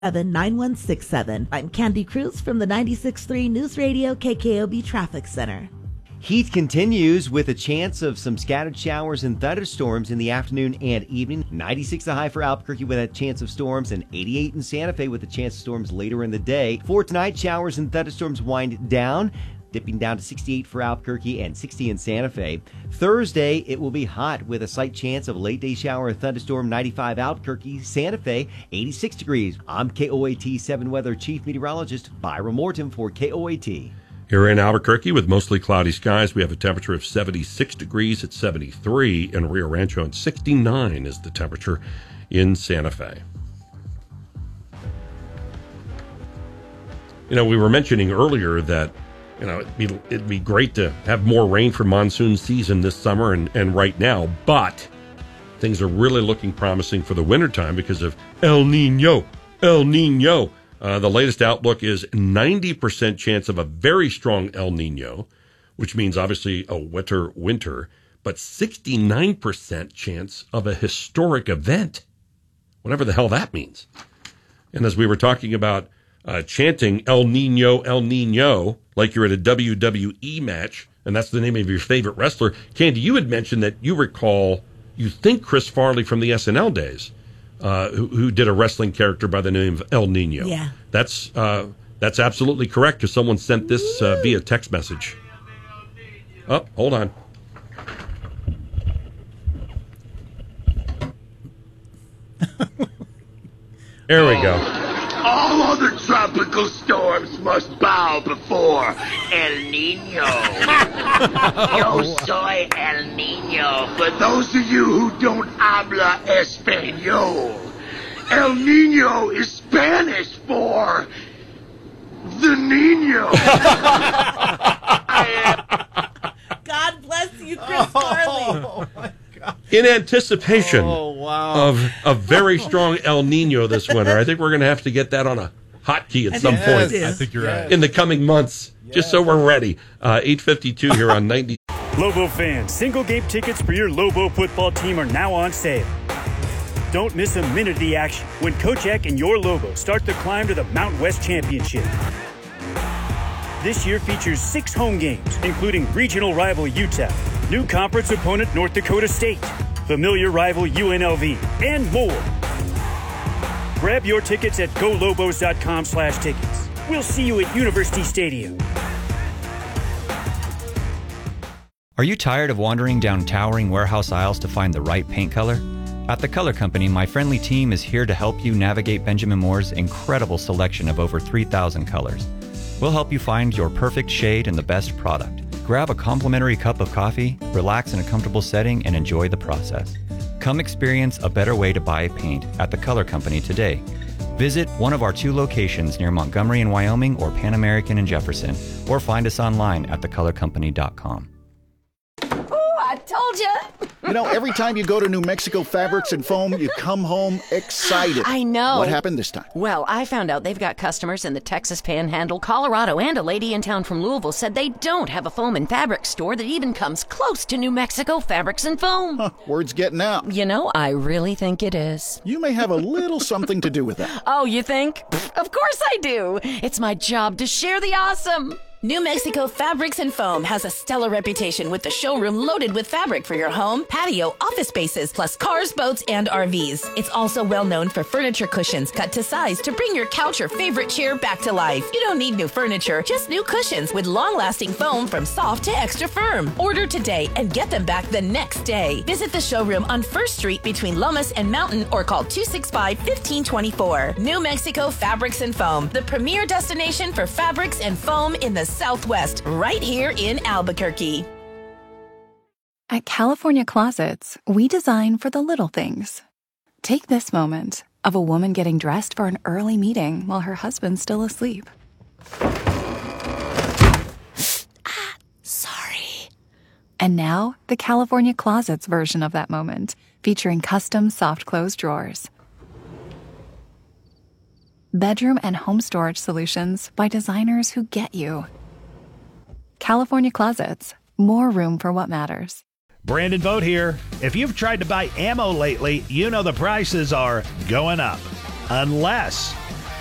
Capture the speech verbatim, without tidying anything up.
nine one six seven. I'm Candy Cruz from the ninety-six point three News Radio K K O B Traffic Center. Heat continues with a chance of some scattered showers and thunderstorms in the afternoon and evening. ninety-six the high for Albuquerque with a chance of storms, and eighty-eight in Santa Fe with a chance of storms later in the day. For tonight, showers and thunderstorms wind down, dipping down to sixty-eight for Albuquerque and sixty in Santa Fe. Thursday, it will be hot with a slight chance of a late-day shower and thunderstorm. ninety-five Albuquerque, Santa Fe, eighty-six degrees. I'm K O A T seven Weather Chief Meteorologist Byron Morton for K O A T. Here in Albuquerque with mostly cloudy skies, we have a temperature of seventy-six degrees at seventy-three in Rio Rancho, and sixty-nine is the temperature in Santa Fe. You know, we were mentioning earlier that, you know, it'd be, it'd be great to have more rain for monsoon season this summer and, and right now, but things are really looking promising for the wintertime because of El Nino. El Nino. Uh, the latest outlook is ninety percent chance of a very strong El Nino, which means obviously a wetter winter, but sixty-nine percent chance of a historic event, whatever the hell that means. And as we were talking about uh, chanting El Nino, El Nino, like you're at a W W E match, and that's the name of your favorite wrestler, Candy, you had mentioned that you recall, you think Chris Farley from the S N L days, Uh, who, who did a wrestling character by the name of El Nino. Yeah. That's uh, that's absolutely correct because someone sent this uh, via text message. Oh, hold on. There we go. All other tropical storms must bow before El Nino. Yo soy El Nino. For those of you who don't habla español, El Nino is Spanish for the Nino. God bless you, Chris Farley. Oh, my God. In anticipation oh, wow. of a very strong El Nino this winter, I think we're going to have to get that on a hotkey at some yes, point. I think you're yes. right. In the coming months, yes. Just so we're ready. Uh, eight fifty-two here on ninety. Lobo fans, single game tickets for your Lobo football team are now on sale. Don't miss a minute of the action when Coach Eck and your Lobo start the climb to the Mountain West Championship. This year features six home games, including regional rival U T E P, new conference opponent North Dakota State, familiar rival U N L V, and more. Grab your tickets at golobos.com slash tickets. We'll see you at University Stadium. Are you tired of wandering down towering warehouse aisles to find the right paint color? At The Color Company, my friendly team is here to help you navigate Benjamin Moore's incredible selection of over three thousand colors. We'll help you find your perfect shade and the best product. Grab a complimentary cup of coffee, relax in a comfortable setting, and enjoy the process. Come experience a better way to buy paint at The Color Company today. Visit one of our two locations near Montgomery in Wyoming or Pan American in Jefferson, or find us online at the color company dot com. I told you. You know, every time you go to New Mexico Fabrics and Foam, you come home excited. I know. What happened this time? Well, I found out they've got customers in the Texas Panhandle, Colorado, and a lady in town from Louisville said they don't have a foam and fabric store that even comes close to New Mexico Fabrics and Foam. Huh, word's getting out. You know, I really think it is. You may have a little something to do with that. Oh, you think? Pfft, of course I do. It's my job to share the awesome. New Mexico Fabrics and Foam has a stellar reputation with the showroom loaded with fabric for your home, patio, office spaces, plus cars, boats, and R Vs. It's also well known for furniture cushions cut to size to bring your couch or favorite chair back to life. You don't need new furniture, just new cushions with long-lasting foam from soft to extra firm. Order today and get them back the next day. Visit the showroom on First Street between Lomas and Mountain or call two six five, one five two four. New Mexico Fabrics and Foam, the premier destination for fabrics and foam in the Southwest, right here in Albuquerque. At California Closets, we design for the little things. Take this moment of a woman getting dressed for an early meeting while her husband's still asleep. Ah, sorry. And now, the California Closets version of that moment, featuring custom soft close drawers. Bedroom and home storage solutions by designers who get you. California Closets, more room for what matters. Brandon Vogt here. If you've tried to buy ammo lately, you know the prices are going up. Unless